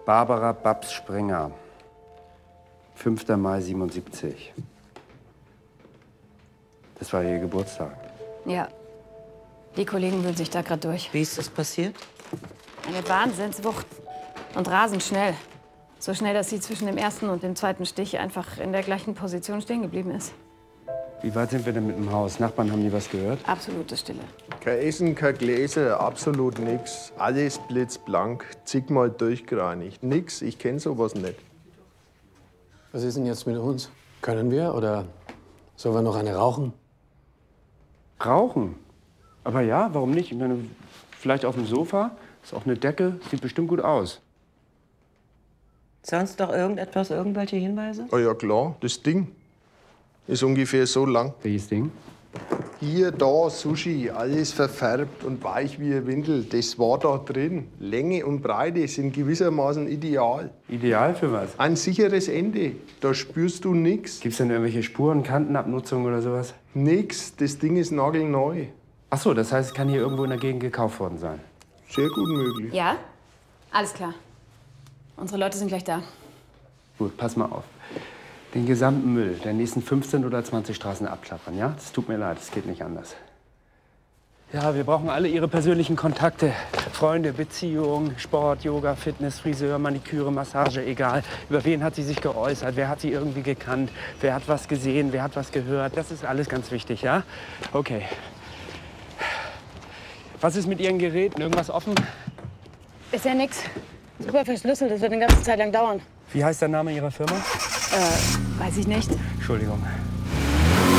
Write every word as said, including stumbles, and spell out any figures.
Barbara Babs Sprenger. fünfter Mai siebenundsiebzig. Das war ihr Geburtstag. Ja. Die Kollegen wühlen sich da gerade durch. Wie ist das passiert? Eine Wahnsinnswucht. Und rasend schnell. So schnell, dass sie zwischen dem ersten und dem zweiten Stich einfach in der gleichen Position stehen geblieben ist. Wie weit sind wir denn mit dem Haus? Nachbarn, haben die was gehört? Absolute Stille. Kein Essen, kein Gläser, absolut nix. Alles blitzblank, zigmal durchgereinigt. Nix, ich kenn sowas nicht. Was ist denn jetzt mit uns? Können wir oder sollen wir noch eine rauchen? Rauchen? Aber ja, warum nicht? Ich meine, vielleicht auf dem Sofa. Ist auch eine Decke, sieht bestimmt gut aus. Sonst noch irgendetwas, irgendwelche Hinweise? Oh ja klar, das Ding ist ungefähr so lang. Welches Ding? Hier, da, Sushi, alles verfärbt und weich wie ein Windel. Das war da drin. Länge und Breite sind gewissermaßen ideal. Ideal für was? Ein sicheres Ende. Da spürst du nichts. Gibt's denn irgendwelche Spuren, Kantenabnutzung oder sowas? Nix. Das Ding ist nagelneu. Ach so, das heißt, es kann hier irgendwo in der Gegend gekauft worden sein. Sehr gut möglich. Ja? Alles klar. Unsere Leute sind gleich da. Gut, pass mal auf. Den gesamten Müll der nächsten fünfzehn oder zwanzig Straßen abklappern, ja? Das tut mir leid, das geht nicht anders. Ja, wir brauchen alle Ihre persönlichen Kontakte. Freunde, Beziehungen, Sport, Yoga, Fitness, Friseur, Maniküre, Massage, egal. Über wen hat sie sich geäußert? Wer hat sie irgendwie gekannt? Wer hat was gesehen? Wer hat was gehört? Das ist alles ganz wichtig, ja? Okay. Was ist mit Ihren Geräten? Irgendwas offen? Ist ja nix. Super verschlüsselt, das wird eine ganze Zeit lang dauern. Wie heißt der Name Ihrer Firma? Äh, weiß ich nicht. Entschuldigung.